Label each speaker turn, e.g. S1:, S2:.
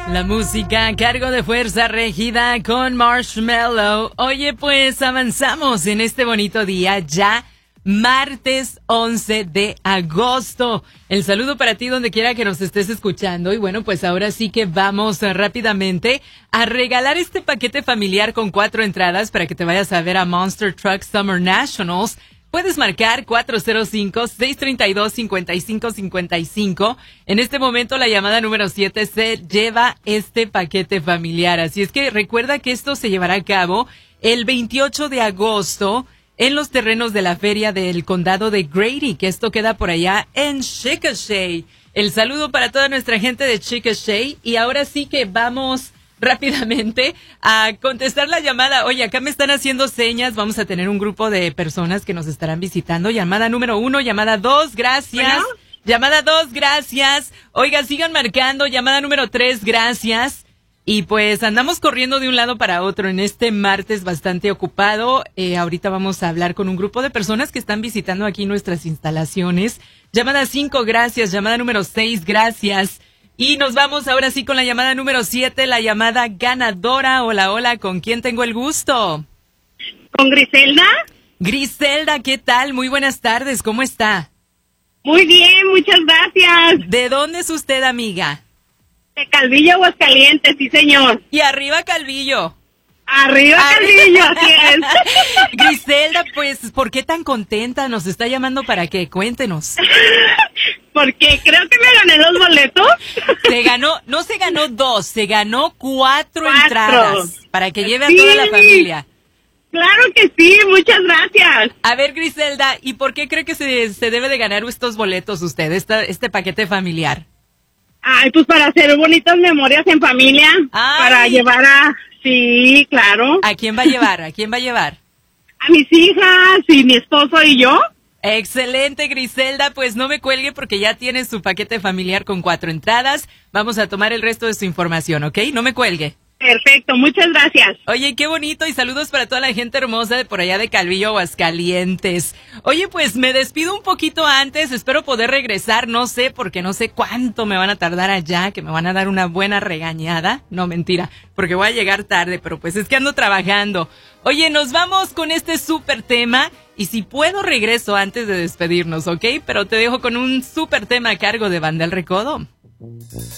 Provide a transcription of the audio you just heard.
S1: La música a cargo de Fuerza Régida con Marshmello. Oye, pues avanzamos en este bonito día ya. Martes 11 de agosto. El saludo para ti donde quiera que nos estés escuchando. Y bueno, pues ahora sí que vamos rápidamente a regalar este paquete familiar con 4 entradas para que te vayas a ver a Monster Truck Summer Nationals. Puedes marcar 405-632-5555. En este momento la llamada número 7 se lleva este paquete familiar. Así es que recuerda que esto se llevará a cabo el 28 de agosto en los terrenos de la feria del condado de Grady, que esto queda por allá en Chickasha. El saludo para toda nuestra gente de Chickasha. Y ahora sí que vamos rápidamente a contestar la llamada. Oye, acá me están haciendo señas. Vamos a tener un grupo de personas que nos estarán visitando. Llamada número 1, llamada 2, gracias. Bueno. Llamada 2, gracias. Oiga, sigan marcando. Llamada número 3, gracias. Y pues andamos corriendo de un lado para otro en este martes bastante ocupado. Ahorita vamos a hablar con un grupo de personas que están visitando aquí nuestras instalaciones. Llamada 5, gracias. Llamada número 6, gracias. Y nos vamos ahora sí con la llamada número 7, la llamada ganadora. Hola, hola, ¿con quién tengo el gusto?
S2: ¿Con Griselda?
S1: Griselda, ¿qué tal? Muy buenas tardes, ¿cómo está?
S2: Muy bien, muchas gracias.
S1: ¿De dónde es usted, amiga?
S2: De Calvillo, Aguascalientes, sí señor.
S1: Y arriba Calvillo.
S2: Arriba Calvillo, así es.
S1: Griselda, pues, ¿por qué tan contenta? Nos está llamando para que cuéntenos.
S2: Porque creo que me gané los boletos.
S1: No se ganó 2, se ganó 4 entradas para que lleve a toda la familia.
S2: Claro que sí, muchas gracias.
S1: A ver, Griselda, ¿y por qué cree que se debe de ganar estos boletos usted, este paquete familiar?
S2: Ay, pues para hacer bonitas memorias en familia. Ay. Para llevar a... Sí, claro.
S1: ¿A quién va a llevar? ¿A quién va a llevar?
S2: A mis hijas y mi esposo y yo.
S1: Excelente, Griselda. Pues no me cuelgue porque ya tiene su paquete familiar con 4 entradas. Vamos a tomar el resto de su información, ¿ok? No me cuelgue.
S2: Perfecto, muchas gracias.
S1: Oye, qué bonito y saludos para toda la gente hermosa de por allá de Calvillo, Aguascalientes. Oye, pues me despido un poquito antes, espero poder regresar, no sé, porque no sé cuánto me van a tardar allá, que me van a dar una buena regañada. No, mentira, porque voy a llegar tarde, pero pues es que ando trabajando. Oye, nos vamos con este súper tema y si puedo regreso antes de despedirnos, ¿ok? Pero te dejo con un súper tema a cargo de Banda El Recodo.